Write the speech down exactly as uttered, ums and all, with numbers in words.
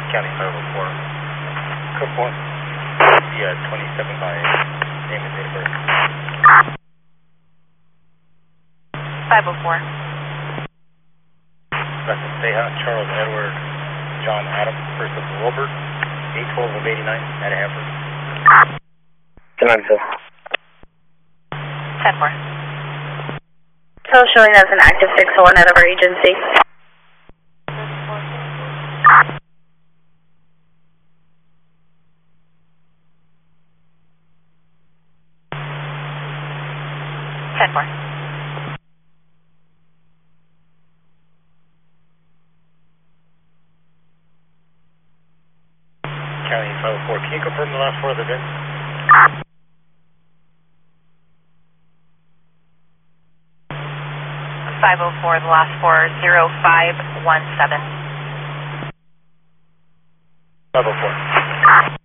County five oh four. Code one. Yeah, twenty-seven by name and date of birth. five oh four. That's a Seha, Charles Edward, John Adam, first of Wilbert, eight twelve of eighty-nine, at Hanford. ten nine two. ten four. Still showing as an active six oh one out of our agency. ten four. County five oh four, can you confirm the last four of the V I N? five oh four, the last four, zero five one seven. five oh four.